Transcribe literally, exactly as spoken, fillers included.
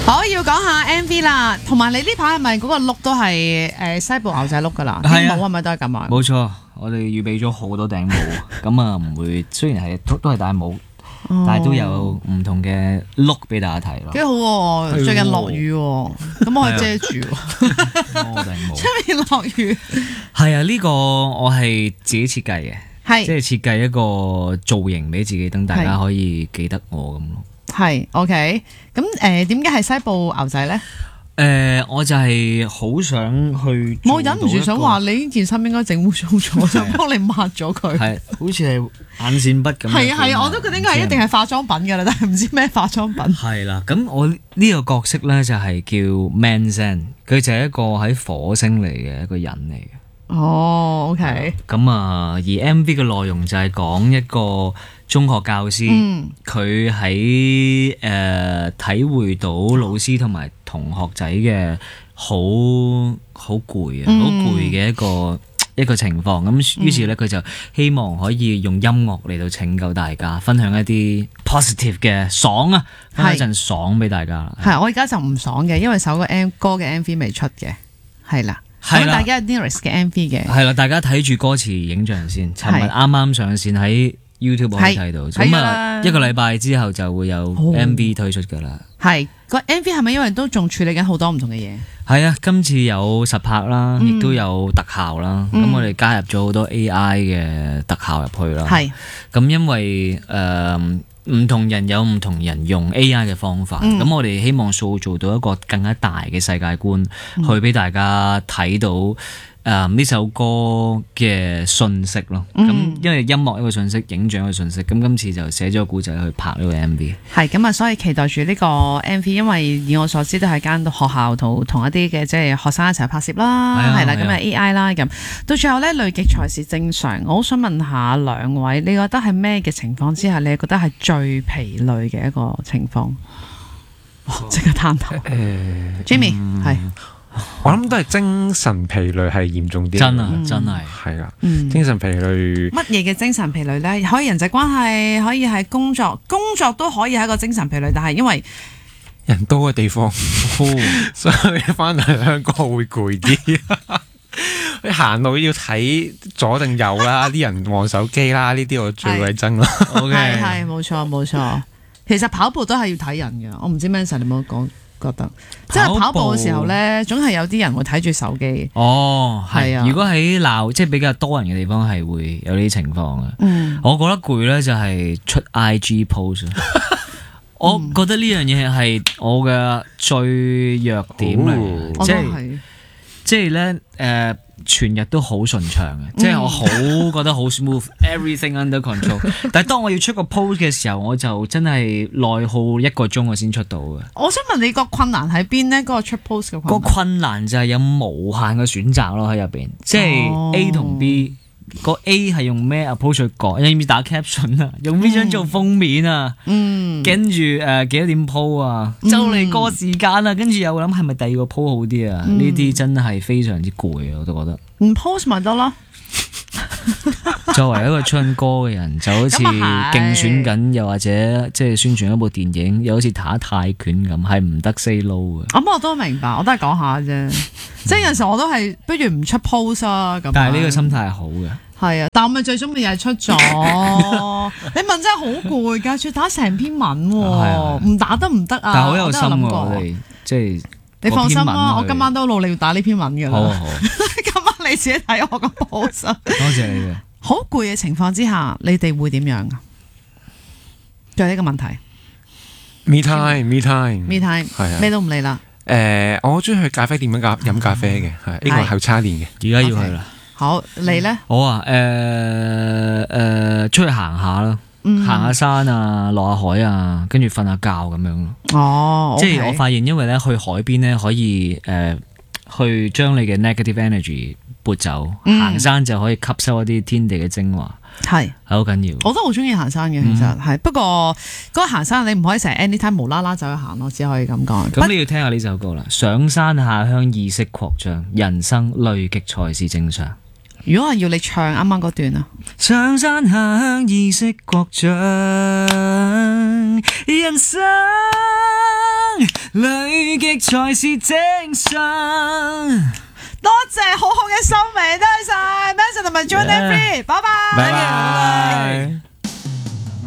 好，要講下 M V 啦，同埋你呢排係咪嗰個 look 都係誒西部牛仔 look 噶啦？ 係啊， 帽係咪都係咁啊？ 冇錯，我哋預備咗好多頂帽，咁啊唔會，雖然係都都係戴帽，但係都有唔同嘅 look 俾大家睇咯。 幾好喎！最近落雨喎，咁我可以遮住喎。 我頂帽出面落雨。 係啊，呢個我係自己設計嘅， 係即係設計一個造型俾自己，等大家可以記得我咁咯。 係 OK，咁誒點解係西部牛仔咧？ 誒、呃，我就係好想去， 我忍唔住想話你呢件衫應該整污糟咗，想幫你抹咗佢。 係，好似係眼線筆咁。 係啊係啊，我都覺得應該係一定係化妝品㗎啦，但係唔知咩化妝品。 係啦，咁我呢個角色咧就係叫 Manzan，佢就係一個喺火星嚟嘅一個人嚟嘅。 哦 ，OK。 咁啊，而 M V 嘅內容就係講一個中學教師，佢喺誒體會到老師同埋同學仔嘅好好攰啊，好攰嘅一個一個情況。咁於是咧，佢就希望可以用音樂嚟到拯救大家，分享一啲 positive 嘅爽啊，分享一陣爽俾大家。 係，我而家就唔爽嘅，因為首個 M 歌嘅 M V 未出嘅，係啦。咁大家有 Nearest 嘅 M V 嘅， 係啦，大家睇住歌詞影像先。尋日啱啱上線喺 YouTube 可以睇到，咁啊一個禮拜之後就會有 M V 推出㗎啦。 係個 M V 係咪因為都仲處理緊好多唔同嘅嘢？ 係啊，今次有實拍啦，亦都有特效啦。咁、嗯、我哋加入咗好多 A I 嘅特效入去啦。係咁，因為誒。呃唔同人有唔同人用 A I 嘅方法，咁、嗯、我哋希望塑造到一個更加大嘅世界觀，嗯、去俾大家睇到誒呢、呃、首歌嘅信息咯。咁、嗯、因為音樂一個信息，影像一個信息，咁今次就寫咗個故仔去拍呢個 M V。係咁啊，所以期待住呢個 M V，因為以我所知都係間學校同同一啲嘅即係學生一齊拍攝啦，係啦，咁啊 A I 啦，咁到最後咧累極才是正常。我好想問下兩位，你覺得係咩嘅情況之下，你覺得係最疲累嘅一個情況？即刻探頭。誒 Jimmy 係。 我諗都係精神疲累係嚴重啲， 真啊，真係係啦，精神疲累。 乜嘢嘅精神疲累咧？可以人際關係，可以係工作，工作都可以係一個精神疲累，但係因為人多嘅地方，所以翻嚟香港會攰啲。你行路要睇左定右啦，啲人望手機啦，呢啲我最鬼憎咯。 係係冇錯冇錯，其實跑步都係要睇人嘅，我唔知 Manson 你有冇講？覺得即係跑步嘅時候咧，總係有啲人會睇住手機。哦，係啊。如果喺鬧即係比較多人嘅地方，係會有呢啲情況嘅。嗯，我覺得攰咧就係出 I G post。我覺得呢樣嘢係我嘅最弱點嚟嘅，即係即係咧誒，全日都好順暢嘅，即係我好覺得好 smooth，everything under control。但係當我要出個 post 嘅時候，我就真係內耗一個鐘我先出到嘅。我想問你個困難喺邊呢？嗰個出 post 嘅困難？個困難就係有無限嘅選擇咯喺入邊，即係 A 同 B。個 A 係用咩 approach 去改？你知唔知打 caption 啊？用邊張做封面啊？嗯，跟住誒幾多點 po 啊？就嚟過時間啊！跟住又諗係咪第二個 po 好啲啊？呢啲、嗯、真係非常之攰啊！我都覺得唔 post 咪得咯。作為一個唱歌嘅人，就好似競選緊，又或者即係宣傳一部電影，又好似打泰拳咁，係唔得 say no 嘅。咁我都明白，我都係講下啫。即係有陣時我都係不如唔出 post 啊咁。但係呢個心態係好嘅。係啊，但我咪最終咪又係出咗。你問真係好攰㗎，要打成篇文喎，唔打得唔得啊？但係好有心喎，我哋即係。你放心啦，我今晚都努力要打呢篇文㗎啦。好好，今晚你自己睇我個 post。多謝你嘅。好攰嘅情況之下，你哋會點樣啊？就係呢個問題。Me time，me time，me time，係啊，咩都唔理啦。誒，我好中意去咖啡店飲咖飲咖啡嘅，係呢個係差年嘅，而家要去啦。好，你咧？我啊，誒誒，出去行下啦。行下山啊，落下海啊，跟住瞓下覺咁樣咯。哦，即係我發現，因為咧去海邊咧可以誒、呃，去將你嘅 negative energy 撥走。嗯、行山就可以吸收一啲天地嘅精華，係係好緊要。我都好中意行山嘅，其實係、嗯、不過嗰個行山你唔可以成日 anytime 無啦啦走去行咯，只可以咁講。咁你要聽下呢首歌啦，上山下鄉意識擴張，人生累極才是正常。如果係要你唱啱啱嗰段啊，上山下鄉意識擴張，人生累極才是正常。 多謝好好嘅收尾，多謝晒 Manson 同埋 John and Free，拜拜。 拜拜。